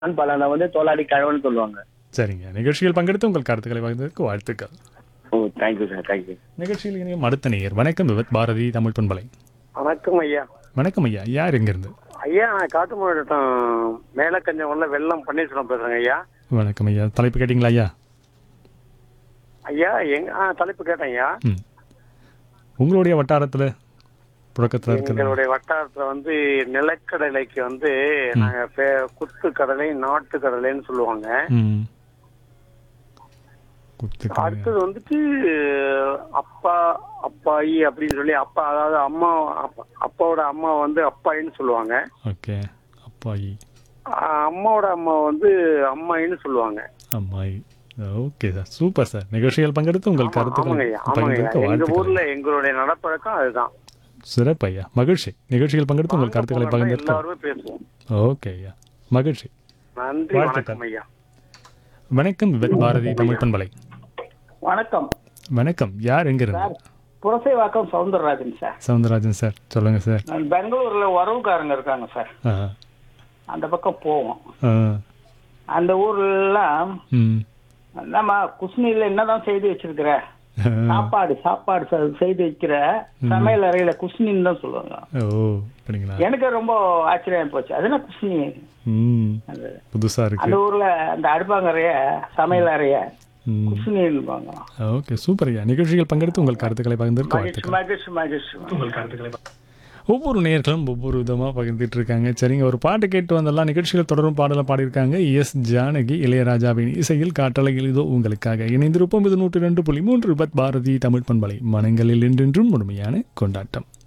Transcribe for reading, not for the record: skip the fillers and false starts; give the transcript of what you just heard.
பலனை வந்து தோளாடி கழவன்னு சொல்லுவாங்க. சரிங்க. நிகழ்ச்சியில் பங்கெடுத்து உங்கள் கருத்துக்களை பகிர்ந்ததற்கு வாழ்த்துக்கள். ஓ, தேங்க்யூ சார், தேங்க்யூ. நிகழ்ச்சியில் இனியும் அடுத்த நேயர். வணக்கம் விவத் பாரதி தமிழ் பண்பலை. வணக்கம் ஐயா. வணக்கம் ஐயா. யார் எங்கிருந்து? ஐயா, நான் காட்டுமாவட்டம் மேலக்கஞ்சம் உள்ள வெள்ளம் பன்னீர்செல்வம் பேசுறேங்க ஐயா. வணக்கம் ஐயா. தலைப்பு கேட்டிங்களா ஐயா? ஐயா தலைப்பு கேட்டேன் ஐயா. உங்களுடைய வட்டாரத்தில் புழக்கத்தில் இருக்கிற எங்களுடைய வட்டாரத்துல வந்து நிலக்கடலைக்கு வந்து நாங்க குத்து கடலை நாட்டு கடலைன்னு சொல்லுவாங்க. ம். குத்துக்கடலை. அடுத்தது வந்துட்டு அப்பா அப்பாயி அப்படின்னு சொல்லி அப்பா, அதாவது அம்மா, அப்பாவோட அம்மா வந்து அப்பாயின்னு சொல்லுவாங்க. ஓகே. அப்பாயி. அம்மாவோட அம்மா வந்து அம்மாயின்னு சொல்லுவாங்க. அம்மாயி. Okay sir, super sir. நிகழ்ச்சியில் பங்கெடுத்து உங்கள் கருத்துக்களை பகிர்ந்ததற்கு எங்க வாழ்த்துக்கள். ஊர்ல எங்களுடைய நடப்பழக்கம் அதுதான். சிறப்பு ஐயா, மகிழ்ச்சி. நிகழ்ச்சியில் பங்கெடுத்து உங்கள் கருத்துக்களை பகிர்ந்ததற்கு. எல்லாருமே பேசுவோம். ஓகே ஐயா, மகிழ்ச்சி. நன்றி, வாழ்த்துக்கள். வணக்கம் ஐயா. வணக்கம் விவத் பாரதி தமிழ் பண்பலை. வணக்கம் வணக்கம். யார் எங்கிருந்து? Sir. Purasawalkam Soundararajan sir. Soundararajan sir, சொல்லுங்க சார். நான் பெங்களூர்ல உறவுக்காரங்க இருக்காங்க சார். ஆ. அந்த பக்கம் போவோம். ஆ. அந்த ஊர்லாம் ம். நம்ம குஸ்னில என்னதான் செய்து வச்சிருக்கிற சாப்பாடு செய்து வைக்கிற சமையல் அறையில குஸ்னின்னு தான் சொல்லுவாங்க. ஓ, அப்படிங்களா? எனக்கு ரொம்ப ஆச்சரியம் போச்சு. அது என்ன குஸ்னி? ம். அந்த புதுசா இருக்கு. அந்த ஊர்ல அந்த அடுப்பாங்கறைய சமையல் அறைய ம். குஸ்னின்னு. ஓகே, சூப்பர் ஐயா. நிகழ்ச்சியில் பங்கெடுத்து உங்கள் கருத்துக்களை பகிர்ந்ததற்கு மகிழ்ச்சி வாழ்த்துக்கள். மகிழ்ச்சி மகிழ்ச்சி. ஒவ்வொரு நேயர்களும் ஒவ்வொரு விதமாக பகிர்ந்துட்டு இருக்காங்க. சரிங்க, ஒரு பாட்டு கேட்டு வந்தெல்லாம் நிகழ்ச்சியில் தொடரும் பாடலை பாடியிருக்காங்க எஸ் ஜானகி. இளையராஜாவின் இசையில் காற்றலையில் இதோ உங்களுக்காக இணைந்திருப்போம். இது 102.3 பாரதி தமிழ் பண்பலை. மனங்களில் என்றென்றும் முழுமையான கொண்டாட்டம்.